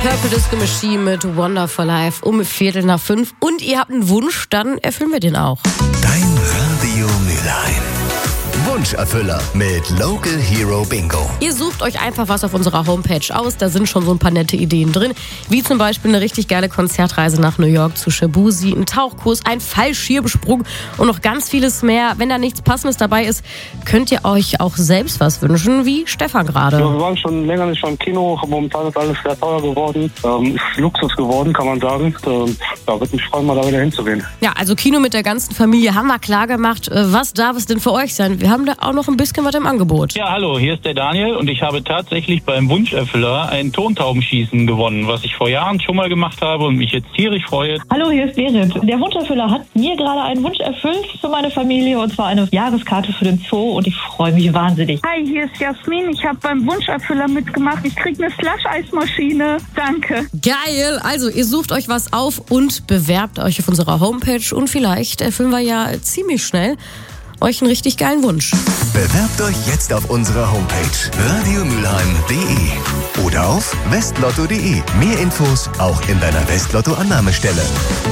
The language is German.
Purple Disco Machine mit Wonderful Life um 4:45. Und ihr habt einen Wunsch, dann erfüllen wir den auch. Dein Radio Mülheim. Wunscherfüller mit Local Hero Bingo. Ihr sucht euch einfach was auf unserer Homepage aus. Da sind schon so ein paar nette Ideen drin. Wie zum Beispiel eine richtig geile Konzertreise nach New York zu Shabuzi, ein Tauchkurs, ein Fallschirmsprung und noch ganz vieles mehr. Wenn da nichts Passendes dabei ist, könnt ihr euch auch selbst was wünschen, wie Stefan gerade. Ja, wir waren schon länger nicht beim Kino. Momentan ist alles sehr teuer geworden. Ist Luxus geworden, kann man sagen. Würde mich freuen, mal da wieder hinzugehen. Ja, also Kino mit der ganzen Familie haben wir klar gemacht. Was darf es denn für euch sein? Wir haben da auch noch ein bisschen was im Angebot. Ja, hallo, hier ist der Daniel und ich habe tatsächlich beim Wunscherfüller ein Tontaubenschießen gewonnen, was ich vor Jahren schon mal gemacht habe und mich jetzt tierisch freue. Hallo, hier ist Berit. Der Wunscherfüller hat mir gerade einen Wunsch erfüllt für meine Familie, und zwar eine Jahreskarte für den Zoo, und ich freue mich wahnsinnig. Hi, hier ist Jasmin. Ich habe beim Wunscherfüller mitgemacht. Ich kriege eine Slush-Eismaschine. Danke. Geil! Also, ihr sucht euch was auf und bewerbt euch auf unserer Homepage und vielleicht erfüllen wir ja ziemlich schnell euch einen richtig geilen Wunsch. Bewerbt euch jetzt auf unserer Homepage radiomülheim.de oder auf westlotto.de. Mehr Infos auch in deiner Westlotto-Annahmestelle.